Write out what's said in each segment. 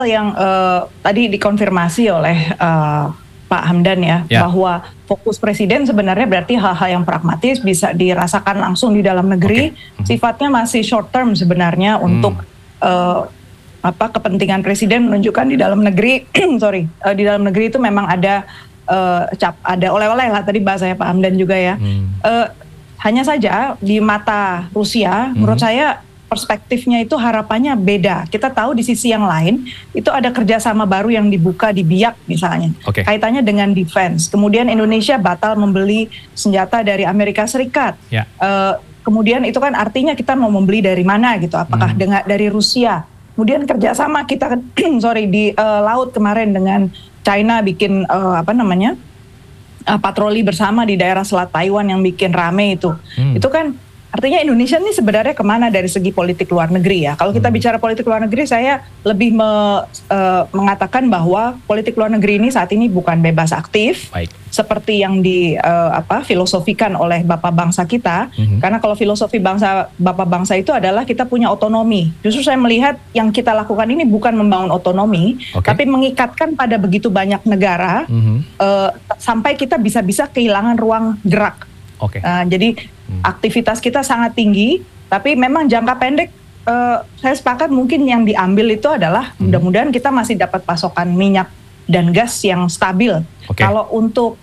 yang tadi dikonfirmasi oleh Pak Hamdan ya, bahwa fokus presiden sebenarnya berarti hal-hal yang pragmatis bisa dirasakan langsung di dalam negeri, sifatnya masih short term sebenarnya untuk kepentingan presiden menunjukkan di dalam negeri, di dalam negeri itu memang ada oleh-oleh lah tadi bahasanya Pak Hamdan juga ya. Hanya saja di mata Rusia, menurut saya perspektifnya itu harapannya beda. Kita tahu di sisi yang lain itu ada kerjasama baru yang dibuka di Biak misalnya, kaitannya dengan defense. Kemudian Indonesia batal membeli senjata dari Amerika Serikat. Kemudian itu kan artinya kita mau membeli dari mana gitu? Apakah dari Rusia? Kemudian kerjasama kita di laut kemarin dengan China bikin patroli bersama di daerah Selat Taiwan yang bikin rame itu. Itu kan artinya Indonesia ini sebenarnya kemana dari segi politik luar negeri ya. Kalau kita bicara politik luar negeri, saya lebih mengatakan bahwa politik luar negeri ini saat ini bukan bebas aktif, seperti yang filosofikan oleh Bapak bangsa kita. Karena kalau filosofi Bapak bangsa itu adalah kita punya otonomi. Justru saya melihat yang kita lakukan ini bukan membangun otonomi, tapi mengikatkan pada begitu banyak negara, sampai kita bisa kehilangan ruang gerak. Jadi aktivitas kita sangat tinggi, tapi memang jangka pendek saya sepakat mungkin yang diambil itu adalah mudah-mudahan kita masih dapat pasokan minyak dan gas yang stabil. Kalau untuk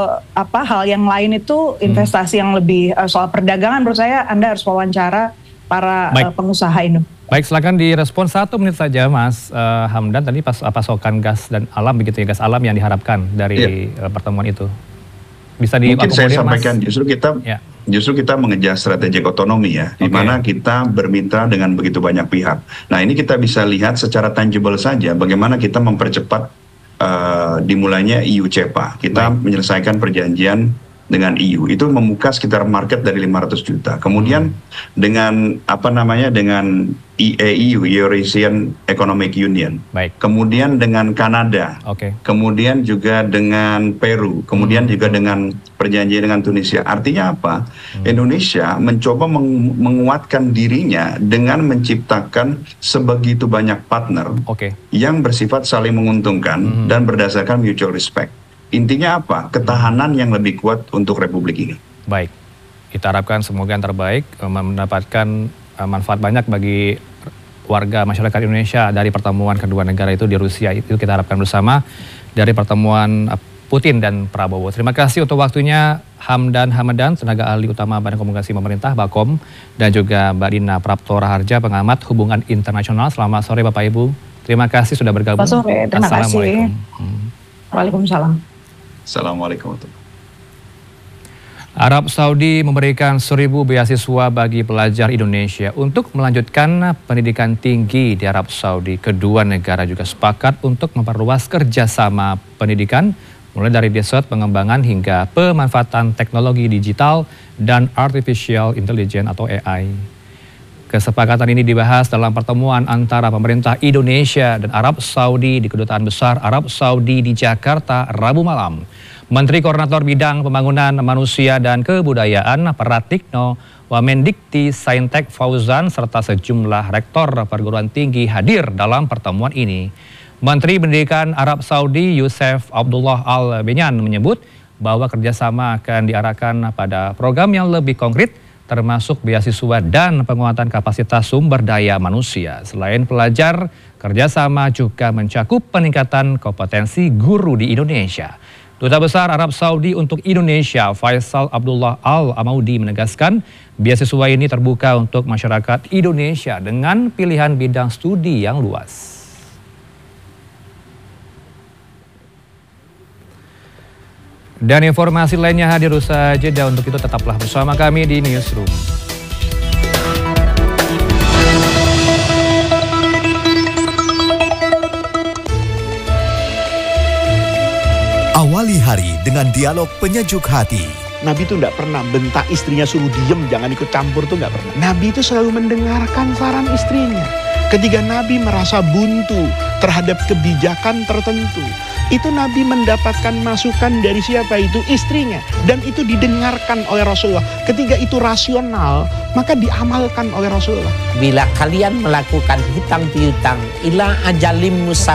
hal yang lain itu investasi yang lebih soal perdagangan, menurut saya Anda harus wawancara para pengusaha ini. Baik, silakan direspon 1 menit saja Mas Hamdan, tadi pasokan gas dan alam begitu ya, gas alam yang diharapkan dari pertemuan itu. Bisa mungkin saya sampaikan justru kita mengejar strategik otonomi ya, di mana kita bermitra dengan begitu banyak pihak. Nah ini kita bisa lihat secara tangible saja bagaimana kita mempercepat dimulainya EU-CEPA. Kita menyelesaikan perjanjian dengan EU itu membuka sekitar market dari 500 juta. Kemudian dengan dengan EU, Eurasian Economic Union. Kemudian dengan Kanada. Kemudian juga dengan Peru. Kemudian juga dengan perjanjian dengan Tunisia. Artinya apa? Indonesia mencoba menguatkan dirinya dengan menciptakan sebegitu banyak partner yang bersifat saling menguntungkan dan berdasarkan mutual respect. Intinya apa? Ketahanan yang lebih kuat untuk Republik ini. Baik, kita harapkan semoga yang terbaik, mendapatkan manfaat banyak bagi warga masyarakat Indonesia dari pertemuan kedua negara itu di Rusia. Itu kita harapkan bersama dari pertemuan Putin dan Prabowo. Terima kasih untuk waktunya Hamdan Hamadan, tenaga ahli utama Badan Komunikasi Pemerintah Bakom, dan juga Mbak Dina Prapto Raharja, pengamat hubungan internasional. Selamat sore Bapak Ibu. Terima kasih sudah bergabung. Selamat sore, terima kasih. Waalaikumsalam. Assalamualaikum. Arab Saudi memberikan 1.000 beasiswa bagi pelajar Indonesia untuk melanjutkan pendidikan tinggi di Arab Saudi. Kedua negara juga sepakat untuk memperluas kerjasama pendidikan, mulai dari riset pengembangan hingga pemanfaatan teknologi digital dan artificial intelligence atau AI. Kesepakatan ini dibahas dalam pertemuan antara pemerintah Indonesia dan Arab Saudi di Kedutaan Besar Arab Saudi di Jakarta Rabu malam. Menteri Koordinator Bidang Pembangunan Manusia dan Kebudayaan Pratikno Wamendikti Saintek Fauzan serta sejumlah rektor perguruan tinggi hadir dalam pertemuan ini. Menteri Pendidikan Arab Saudi Yusef Abdullah Al-Benyan menyebut bahwa kerjasama akan diarahkan pada program yang lebih konkret, termasuk beasiswa dan penguatan kapasitas sumber daya manusia. Selain pelajar, kerjasama juga mencakup peningkatan kompetensi guru di Indonesia. Duta Besar Arab Saudi untuk Indonesia Faisal Abdullah Al-Amaudi menegaskan beasiswa ini terbuka untuk masyarakat Indonesia dengan pilihan bidang studi yang luas. Dan informasi lainnya hadir usai jeda, untuk itu tetaplah bersama kami di Newsroom. Awali hari dengan dialog penyejuk hati. Nabi itu tidak pernah bentak istrinya suruh diem, jangan ikut campur, itu nggak pernah. Nabi itu selalu mendengarkan saran istrinya. Ketika Nabi merasa buntu terhadap kebijakan tertentu, itu Nabi mendapatkan masukan dari siapa? Itu istrinya. Dan itu didengarkan oleh Rasulullah. Ketika itu rasional, maka diamalkan oleh Rasulullah. Bila kalian melakukan hutang piutang ila ajalim musamma,